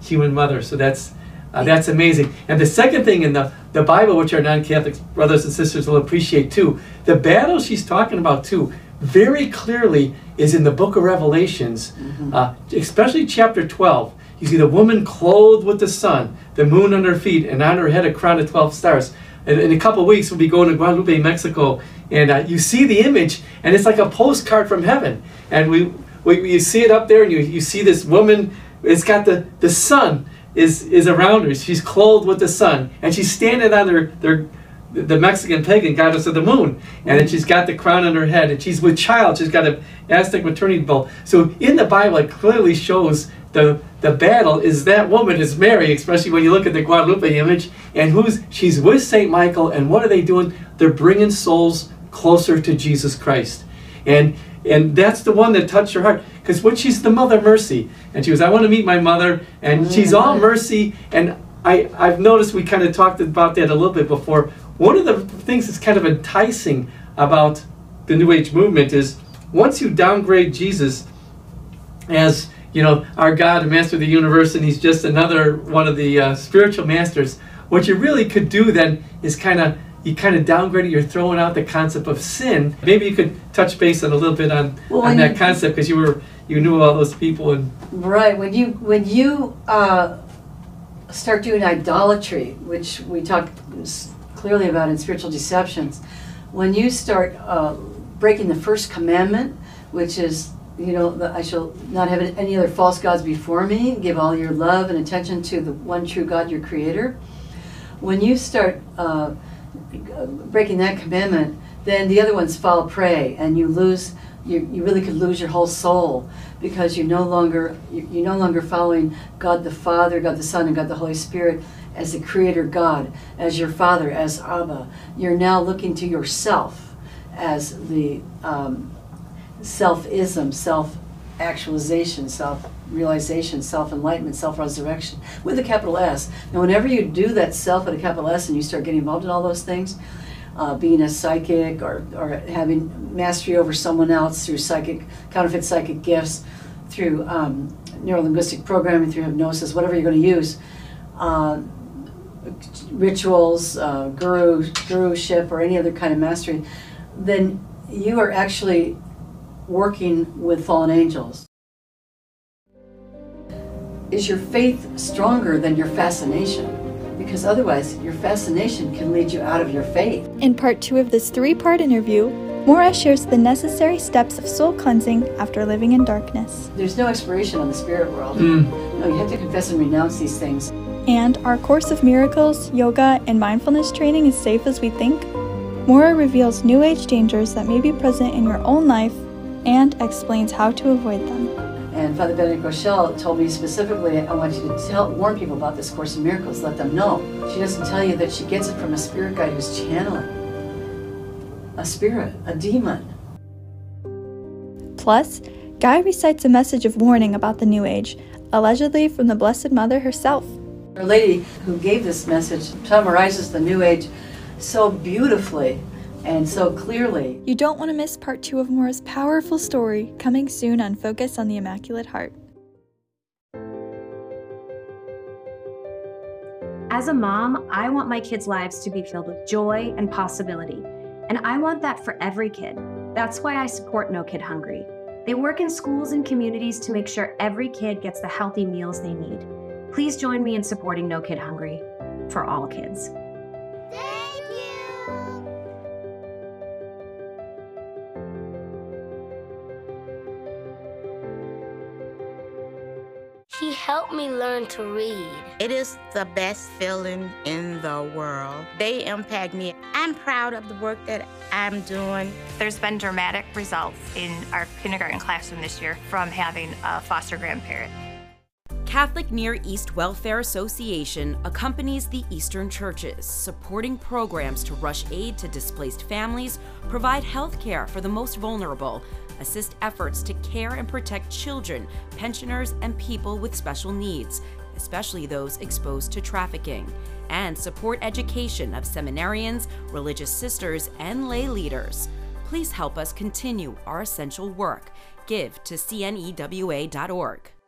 human mother. So that's amazing. And the second thing in the Bible, which our non-Catholic brothers and sisters will appreciate too, the battle she's talking about too, very clearly is in the book of Revelations, especially chapter 12. You see the woman clothed with the sun, the moon under her feet, and on her head a crown of 12 stars. In a couple of weeks, we'll be going to Guadalupe, Mexico, and you see the image, and it's like a postcard from heaven. And you see it up there, and you see this woman. It's got the sun is around her. She's clothed with the sun, and she's standing on the Mexican pagan goddess of the moon, and then she's got the crown on her head, and she's with child. She's got an Aztec maternity bowl. So in the Bible, it clearly shows the battle is that woman is Mary, especially when you look at the Guadalupe image, and she's with Saint Michael, and what are they doing? They're bringing souls closer to Jesus Christ, and that's the one that touched her heart, because when she's the Mother Mercy, and she goes, I want to meet my mother, and she's all mercy. And I've noticed, we kind of talked about that a little bit before. One of the things that's kind of enticing about the New Age movement is once you downgrade Jesus as, you know, our God and Master of the universe, and he's just another one of the spiritual masters, what you really could do then is you kind of downgrade it. You're throwing out the concept of sin. Maybe you could touch base on a little bit on that concept, because you knew all those people. And right, when you start doing idolatry, which we talked clearly about in Spiritual Deceptions, when you start breaking the first commandment, which is, you know, I shall not have any other false gods before me, give all your love and attention to the one true God, your creator. When you start breaking that commandment, then the other ones fall prey, and you really could lose your whole soul, because you're no longer following God the Father, God the Son, and God the Holy Spirit as the Creator God, as your Father, as Abba. You're now looking to yourself as the self-ism, self-actualization, self-realization, self-enlightenment, self-resurrection, with a capital S. Now, whenever you do that self with a capital S and you start getting involved in all those things, being a psychic or having mastery over someone else through counterfeit psychic gifts, through neuro-linguistic programming, through hypnosis, whatever you're going to use, rituals, guruship, or any other kind of mastery, then you are actually working with fallen angels. Is your faith stronger than your fascination? Because otherwise, your fascination can lead you out of your faith. In part 2 of this 3-part interview, Maura shares the necessary steps of soul cleansing after living in darkness. There's no expiration on the spirit world. No, you have to confess and renounce these things. And our Course of Miracles, yoga, and mindfulness training is safe as we think. Maura reveals New Age dangers that may be present in your own life and explains how to avoid them. And Father Benedict Groeschel told me specifically, I want you to warn people about this Course in Miracles, let them know. She doesn't tell you that she gets it from a spirit guide who's channeling a spirit, a demon. Plus, Guy recites a message of warning about the New Age, allegedly from the Blessed Mother herself. Our lady who gave this message summarizes the New Age so beautifully and so clearly. You don't want to miss part 2 of Maura's powerful story, coming soon on Focus on the Immaculate Heart. As a mom, I want my kids' lives to be filled with joy and possibility. And I want that for every kid. That's why I support No Kid Hungry. They work in schools and communities to make sure every kid gets the healthy meals they need. Please join me in supporting No Kid Hungry for all kids. He helped me learn to read. It is the best feeling in the world. They impact me. I'm proud of the work that I'm doing. There's been dramatic results in our kindergarten classroom this year from having a foster grandparent. Catholic Near East Welfare Association accompanies the Eastern churches, supporting programs to rush aid to displaced families, provide health care for the most vulnerable, assist efforts to care and protect children, pensioners, and people with special needs, especially those exposed to trafficking, and support education of seminarians, religious sisters, and lay leaders. Please help us continue our essential work. Give to cnewa.org.